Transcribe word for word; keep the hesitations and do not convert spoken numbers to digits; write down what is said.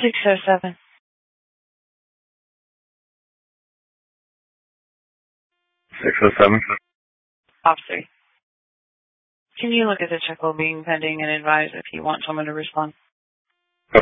six oh seven. six oh seven. Officer. Can you look at the check while being pending and advise if you want someone to respond?